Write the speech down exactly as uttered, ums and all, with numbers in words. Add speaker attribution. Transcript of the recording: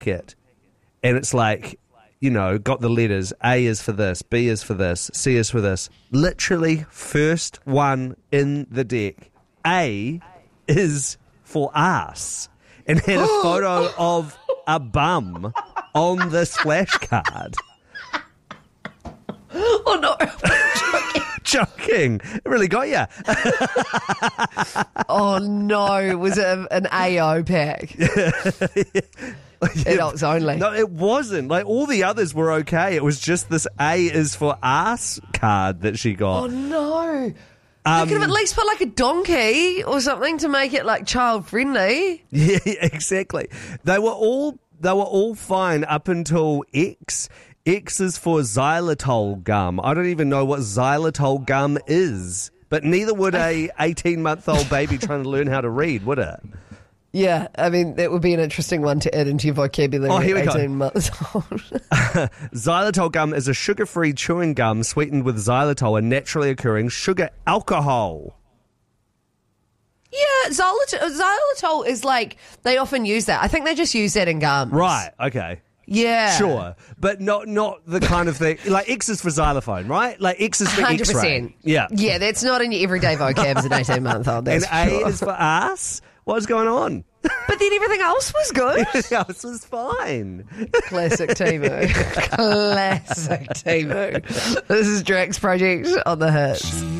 Speaker 1: packet, and it's like, you know, got the letters. A is for this, B is for this, C is for this. Literally, first one in the deck. A is for ass, and had a photo of a bum on this flashcard.
Speaker 2: Oh no.
Speaker 1: Joking. It really got you.
Speaker 2: Oh no. Was it an A O pack? Adults only.
Speaker 1: No, it wasn't. Like, all the others were okay. It was just this A is for ass card that she got.
Speaker 2: Oh no.
Speaker 1: Um,
Speaker 2: They could have at least put like a donkey or something to make it like child friendly.
Speaker 1: Yeah, exactly. They were all they were all fine up until X. X is for xylitol gum. I don't even know what xylitol gum is, but neither would a eighteen-month-old baby trying to learn how to read, would it?
Speaker 2: Yeah, I mean, that would be an interesting one to add into your vocabulary
Speaker 1: Oh,
Speaker 2: at
Speaker 1: here we go.
Speaker 2: eighteen months old.
Speaker 1: Xylitol gum is a sugar-free chewing gum sweetened with xylitol, a naturally occurring sugar alcohol.
Speaker 2: Yeah, xylitol, xylitol is like, they often use that. I think they just use that in gums.
Speaker 1: Right, okay.
Speaker 2: Yeah.
Speaker 1: Sure, but not not the kind of thing. Like, X is for xylophone, right? Like, X is for
Speaker 2: one hundred percent.
Speaker 1: X-ray. Yeah.
Speaker 2: Yeah, that's not in your everyday vocab as an eighteen-month-old.
Speaker 1: And
Speaker 2: That's
Speaker 1: A
Speaker 2: sure.
Speaker 1: is for ass? What's going on?
Speaker 2: But then everything else was good.
Speaker 1: Everything else was fine.
Speaker 2: Classic Timu. Classic Timu. This is Drax Project on the Hits.